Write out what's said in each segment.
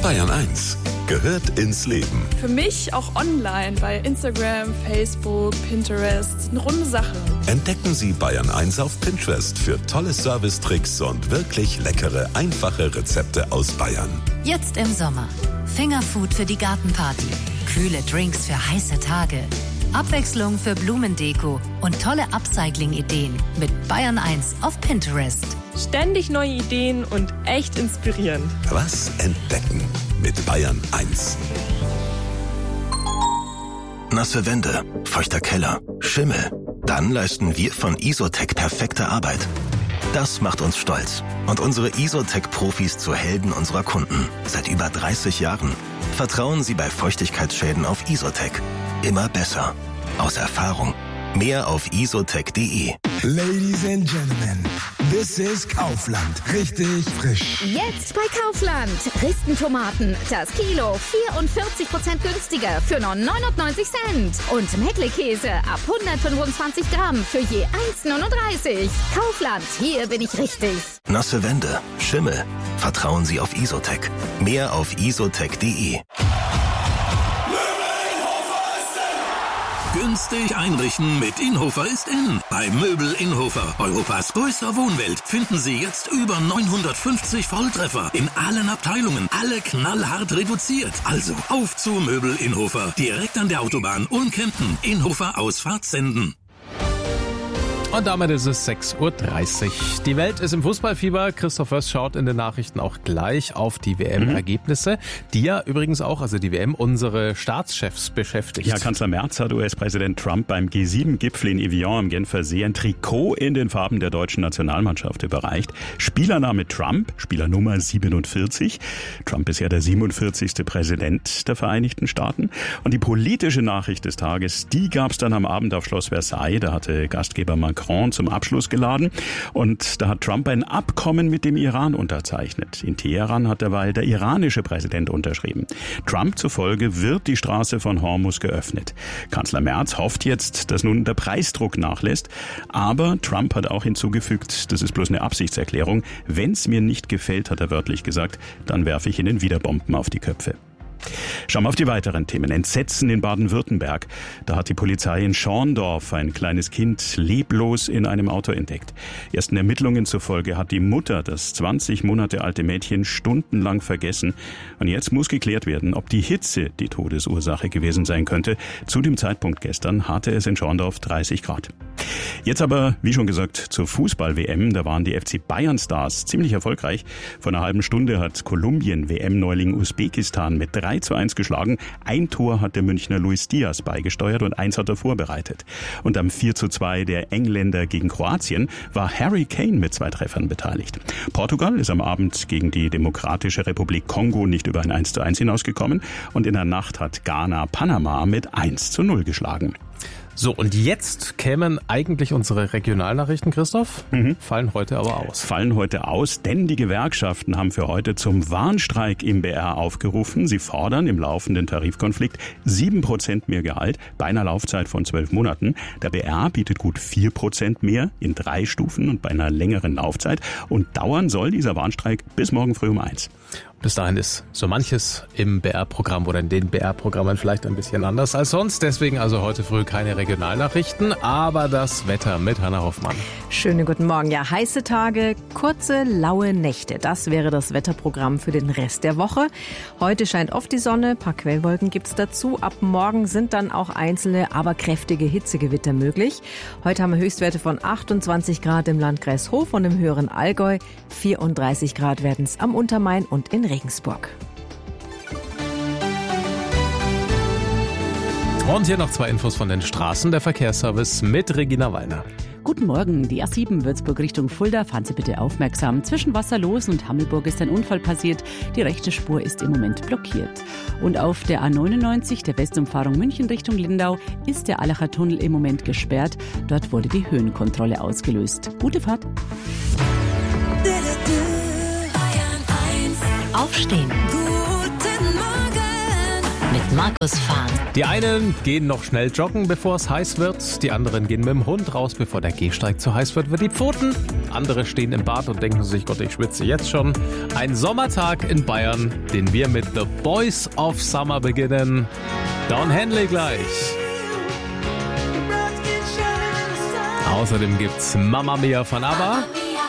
Bayern 1 gehört ins Leben. Für mich auch online bei Instagram, Facebook, Pinterest. Eine runde Sache. Entdecken Sie Bayern 1 auf Pinterest für tolle Servicetricks und wirklich leckere, einfache Rezepte aus Bayern. Jetzt im Sommer. Fingerfood für die Gartenparty. Kühle Drinks für heiße Tage. Abwechslung für Blumendeko und tolle Upcycling-Ideen mit Bayern 1 auf Pinterest. Ständig neue Ideen und echt inspirierend. Was entdecken mit Bayern 1. Nasse Wände, feuchter Keller, Schimmel. Dann leisten wir von Isotec perfekte Arbeit. Das macht uns stolz und unsere Isotec-Profis zu Helden unserer Kunden. Seit über 30 Jahren. Vertrauen Sie bei Feuchtigkeitsschäden auf Isotec. Immer besser. Aus Erfahrung. Mehr auf isotec.de. Ladies and Gentlemen, this is Kaufland. Richtig frisch. Jetzt bei Kaufland. Dresden-Tomaten. Das Kilo 44% günstiger für nur 99 Cent. Und Mettler-Käse ab 125 Gramm für je 1,39. Kaufland, hier bin ich richtig. Nasse Wände, Schimmel. Vertrauen Sie auf Isotec. Mehr auf isotec.de. Günstig einrichten mit Inhofer ist in. Bei Möbel Inhofer, Europas größter Wohnwelt, finden Sie jetzt über 950 Volltreffer in allen Abteilungen. Alle knallhart reduziert. Also auf zu Möbel Inhofer. Direkt an der Autobahn Ulm-Kempten. Inhofer Ausfahrt Senden. Und damit ist es 6:30 Uhr. Die Welt ist im Fußballfieber. Christoph Wöss schaut in den Nachrichten auch gleich auf die WM-Ergebnisse, die ja übrigens auch, also die WM, unsere Staatschefs beschäftigt. Ja, Kanzler Merz hat US-Präsident Trump beim G7-Gipfel in Evian am Genfer See ein Trikot in den Farben der deutschen Nationalmannschaft überreicht. Spielername Trump, Spielernummer 47. Trump ist ja der 47. Präsident der Vereinigten Staaten. Und die politische Nachricht des Tages, die gab es dann am Abend auf Schloss Versailles. Da hatte Gastgeber Macron zum Abschluss geladen und da hat Trump ein Abkommen mit dem Iran unterzeichnet. In Teheran hat derweil der iranische Präsident unterschrieben. Trump zufolge wird die Straße von Hormuz geöffnet. Kanzler Merz hofft jetzt, dass nun der Preisdruck nachlässt, aber Trump hat auch hinzugefügt, das ist bloß eine Absichtserklärung. Wenn's mir nicht gefällt, hat er wörtlich gesagt, dann werfe ich Ihnen wieder Bomben auf die Köpfe. Schauen wir auf die weiteren Themen. Entsetzen in Baden-Württemberg. Da hat die Polizei in Schorndorf ein kleines Kind leblos in einem Auto entdeckt. Ersten Ermittlungen zufolge hat die Mutter das 20 Monate alte Mädchen stundenlang vergessen. Und jetzt muss geklärt werden, ob die Hitze die Todesursache gewesen sein könnte. Zu dem Zeitpunkt gestern hatte es in Schorndorf 30 Grad. Jetzt aber, wie schon gesagt, zur Fußball-WM. Da waren die FC Bayern-Stars ziemlich erfolgreich. Vor einer halben Stunde hat Kolumbien WM-Neuling Usbekistan mit 3:1 geschlagen. Ein Tor hat der Münchner Luis Diaz beigesteuert und eins hat er vorbereitet. Und am 4:2 der Engländer gegen Kroatien war Harry Kane mit 2 Treffern beteiligt. Portugal ist am Abend gegen die Demokratische Republik Kongo nicht über ein 1:1 hinausgekommen. Und in der Nacht hat Ghana Panama mit 1:0 geschlagen. So, und jetzt kämen eigentlich unsere Regionalnachrichten, Christoph, fallen heute aber aus. Fallen heute aus, denn die Gewerkschaften haben für heute zum Warnstreik im BR aufgerufen. Sie fordern im laufenden Tarifkonflikt 7% mehr Gehalt bei einer Laufzeit von 12 Monaten. Der BR bietet gut 4% mehr in 3 Stufen und bei einer längeren Laufzeit. Und dauern soll dieser Warnstreik bis morgen früh um 1. Bis dahin ist so manches im BR-Programm oder in den BR-Programmen vielleicht ein bisschen anders als sonst. Deswegen also heute früh keine Regionalnachrichten, aber das Wetter mit Hannah Hoffmann. Schönen guten Morgen. Ja, heiße Tage, kurze, laue Nächte. Das wäre das Wetterprogramm für den Rest der Woche. Heute scheint oft die Sonne, ein paar Quellwolken gibt's dazu. Ab morgen sind dann auch einzelne, aber kräftige Hitzegewitter möglich. Heute haben wir Höchstwerte von 28 Grad im Landkreis Hof und im höheren Allgäu. 34 Grad werden es am Untermain und in Regensburg. Und hier noch 2 Infos von den Straßen. Der Verkehrsservice mit Regina Wallner. Guten Morgen, die A7 Würzburg Richtung Fulda. Fahren Sie bitte aufmerksam. Zwischen Wasserlos und Hammelburg ist ein Unfall passiert. Die rechte Spur ist im Moment blockiert. Und auf der A99, der Westumfahrung München Richtung Lindau, ist der Allacher Tunnel im Moment gesperrt. Dort wurde die Höhenkontrolle ausgelöst. Gute Fahrt. Aufstehen. Guten Morgen Mit Markus Fahn. Die einen gehen noch schnell joggen, bevor es heiß wird. Die anderen gehen mit dem Hund raus, bevor der Gehsteig zu heiß wird, die Pfoten. Andere stehen im Bad und denken sich, Gott, ich schwitze jetzt schon. Ein Sommertag in Bayern, den wir mit The Boys of Summer beginnen. Don Henley gleich. Außerdem gibt's Mamma Mia von ABBA.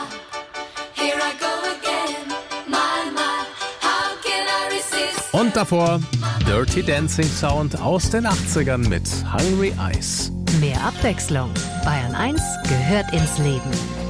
Und davor Dirty Dancing Sound aus den 80ern mit Hungry Eyes. Mehr Abwechslung. Bayern 1 gehört ins Leben.